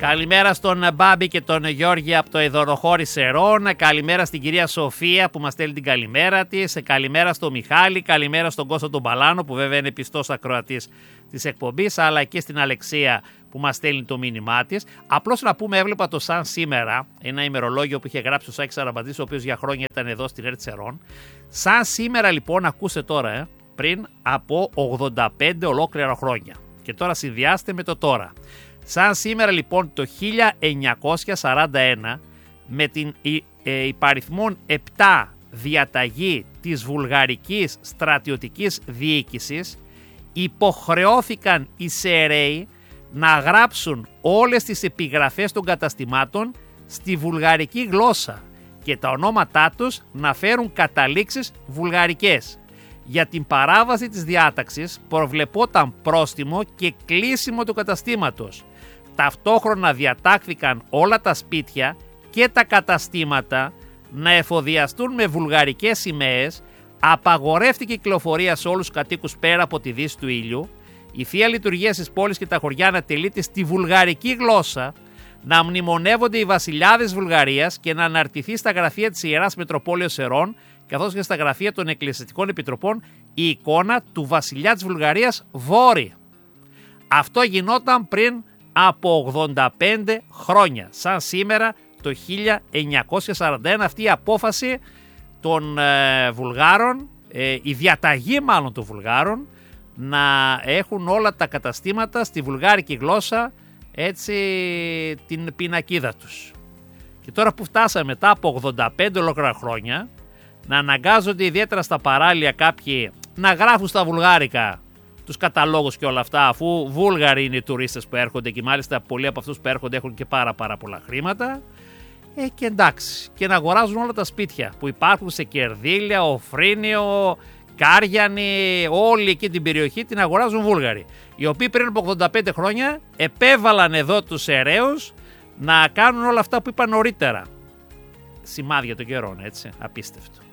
Καλημέρα στον Μπάμπη και τον Γιώργη από το Ιδωροχώρη Σερών. Καλημέρα στην κυρία Σοφία που μας στέλνει την καλημέρα της. Καλημέρα στον Μιχάλη. Καλημέρα στον Κώστα τον Παλάνο που βέβαια είναι πιστός ακροατής της εκπομπής. Αλλά και στην Αλεξία που μας στέλνει το μήνυμά της. Απλώς να πούμε, έβλεπα το Σαν Σήμερα, ένα ημερολόγιο που είχε γράψει ο Σάκης Αραμπατζής, ο οποίος για χρόνια ήταν εδώ στην ΕΡΤ Σερών. Σαν Σήμερα λοιπόν, ακούστε τώρα, πριν από 85 ολόκληρα χρόνια. Και τώρα συνδυάστε με το τώρα. Σαν σήμερα λοιπόν το 1941 με την υπαριθμόν 7 διαταγή της βουλγαρικής στρατιωτικής διοίκησης υποχρεώθηκαν οι ΣΕΡΕΙ να γράψουν όλες τις επιγραφές των καταστημάτων στη βουλγαρική γλώσσα και τα ονόματά τους να φέρουν καταλήξεις βουλγαρικές. Για την παράβαση της διάταξης προβλεπόταν πρόστιμο και κλείσιμο του καταστήματος. Ταυτόχρονα διατάχθηκαν όλα τα σπίτια και τα καταστήματα να εφοδιαστούν με βουλγαρικές σημαίες, απαγορεύτηκε η κυκλοφορία σε όλους τους κατοίκους πέρα από τη δύση του ήλιου, η θεία λειτουργία στις πόλεις και τα χωριά να τελείται στη βουλγαρική γλώσσα, να μνημονεύονται οι βασιλιάδες Βουλγαρίας και να αναρτηθεί στα γραφεία της Ιεράς Μητροπόλεως Σερών καθώς και στα γραφεία των εκκλησιαστικών επιτροπών η εικόνα του βασιλιά της Βουλγαρίας Βόρη. Αυτό γινόταν πριν από 85 χρόνια. Σαν σήμερα το 1941 αυτή η απόφαση των Βουλγάρων, η διαταγή μάλλον των Βουλγάρων, να έχουν όλα τα καταστήματα στη βουλγάρικη γλώσσα, έτσι την πινακίδα τους. Και τώρα που φτάσαμε μετά από 85 ολόκληρα χρόνια, να αναγκάζονται ιδιαίτερα στα παράλια κάποιοι να γράφουν στα βουλγάρικα τους καταλόγους και όλα αυτά, αφού Βούλγαροι είναι οι τουρίστες που έρχονται και μάλιστα πολλοί από αυτούς που έρχονται έχουν και πάρα πολλά χρήματα, και εντάξει, και να αγοράζουν όλα τα σπίτια που υπάρχουν σε Κερδίλια, Οφρίνιο, Κάριανη, όλη εκεί την περιοχή την αγοράζουν Βούλγαροι, οι οποίοι πριν από 85 χρόνια επέβαλαν εδώ τους αιρέους να κάνουν όλα αυτά που είπαν νωρίτερα. Σημάδια των καιρών, έτσι, απίστευτο.